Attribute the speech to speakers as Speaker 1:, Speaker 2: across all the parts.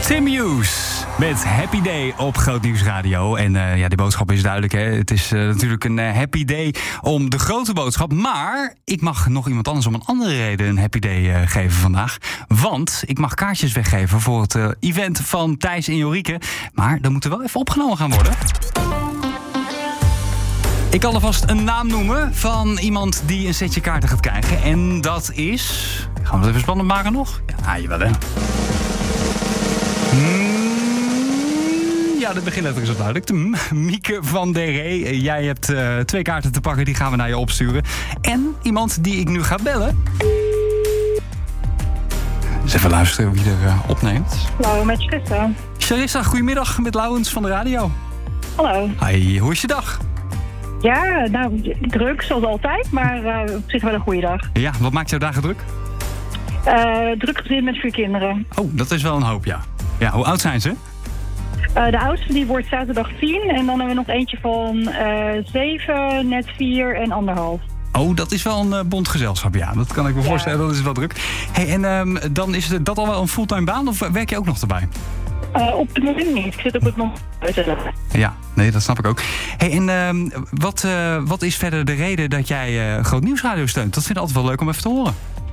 Speaker 1: Tim Hughes met Happy Day op Groot Nieuws Radio. En die boodschap is duidelijk. Hè? Het is natuurlijk een happy day om de grote boodschap. Maar ik mag nog iemand anders om een andere reden een happy day geven vandaag. Want ik mag kaartjes weggeven voor het event van Thijs en Jorike. Maar dat moet er wel even opgenomen gaan worden. Ik kan alvast een naam noemen van iemand die een setje kaarten gaat krijgen. En dat is... Gaan we het even spannend maken nog? Ja, jawel hè. Ja, de beginletter is al duidelijk. Mieke van der Ree. Jij hebt 2 kaarten te pakken, die gaan we naar je opsturen. En iemand die ik nu ga bellen. Dus even luisteren wie er opneemt.
Speaker 2: Hallo, met Charissa.
Speaker 1: Charissa, goedemiddag met Laurens van de radio.
Speaker 2: Hallo.
Speaker 1: Hi, hoe is je dag?
Speaker 2: Ja, nou, druk zoals altijd, maar op zich wel een goede dag.
Speaker 1: Ja, wat maakt jouw dagen druk?
Speaker 2: Druk gezin met 4 kinderen.
Speaker 1: Oh, dat is wel een hoop, ja. Ja, hoe oud zijn ze?
Speaker 2: De oudste die wordt zaterdag 10 en dan hebben we nog eentje van 7, net 4 en 1,5.
Speaker 1: Oh, dat is wel een bond gezelschap, ja. Dat kan ik me voorstellen, dat is wel druk. Hey, en dan is dat al wel een fulltime baan of werk je ook nog erbij?
Speaker 2: Op het moment niet. Ik zit op het moment buiten.
Speaker 1: Ja, nee, dat snap ik ook. Hey, en wat is verder de reden dat jij Groot Nieuwsradio steunt? Dat vind ik altijd wel leuk om even te horen.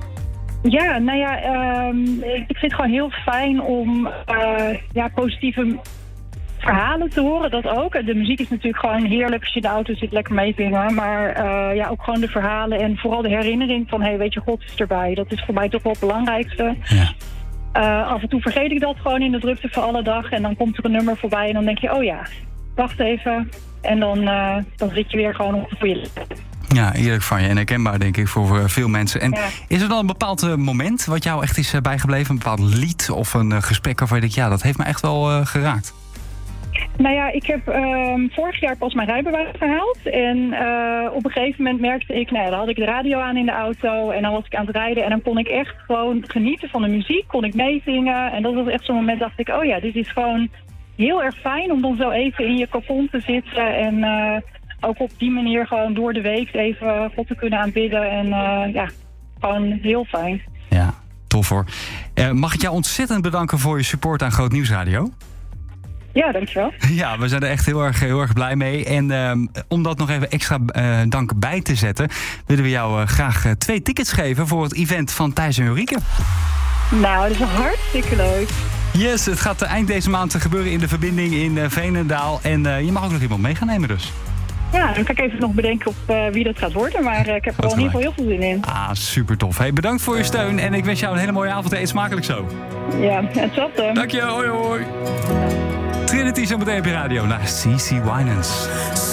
Speaker 2: Ja, nou ja, ik vind het gewoon heel fijn om positieve verhalen te horen, dat ook. De muziek is natuurlijk gewoon heerlijk als je in de auto zit, lekker meezingen. Maar ook gewoon de verhalen en vooral de herinnering van, hey, weet je, God is erbij. Dat is voor mij toch wel het belangrijkste. Ja. Af en toe vergeet ik dat gewoon in de drukte van alle dag. En dan komt er een nummer voorbij en dan denk je, oh ja, wacht even. En dan zit je weer gewoon op de goede lijn.
Speaker 1: Ja, eerlijk van je en herkenbaar denk ik voor veel mensen. En is er dan een bepaald moment wat jou echt is bijgebleven? Een bepaald lied of een gesprek waarvan je denkt, ja, dat heeft me echt wel geraakt?
Speaker 2: Nou ja, ik heb vorig jaar pas mijn rijbewijs gehaald. En op een gegeven moment merkte ik, dan had ik de radio aan in de auto. En dan was ik aan het rijden. En dan kon ik echt gewoon genieten van de muziek. Kon ik meezingen. En dat was echt zo'n moment, dacht ik, oh ja, dit is gewoon heel erg fijn om dan zo even in je kokon te zitten. En ook op die manier gewoon door de week even God te kunnen aanbidden. En gewoon heel fijn.
Speaker 1: Ja, tof hoor. Mag ik jou ontzettend bedanken voor je support aan Groot Nieuwsradio?
Speaker 2: Ja, dankjewel.
Speaker 1: Ja, we zijn er echt heel erg blij mee. En om dat nog even extra dank bij te zetten, willen we jou graag 2 tickets geven voor het event van Thijs en Jorike.
Speaker 2: Nou, dat is hartstikke leuk.
Speaker 1: Yes, het gaat eind deze maand gebeuren in de verbinding in Veenendaal. En je mag ook nog iemand mee gaan nemen dus.
Speaker 2: Ja, dan ga ik even nog bedenken op wie dat gaat worden. Maar ik heb er in ieder geval heel veel zin in.
Speaker 1: Ah, super tof. Hey, bedankt voor je steun. En ik wens jou een hele mooie avond en eet smakelijk zo.
Speaker 2: Ja, hetzelfde.
Speaker 1: Dank je, hoi hoi. Trinity zo meteen op je radio naar CeCe Winans.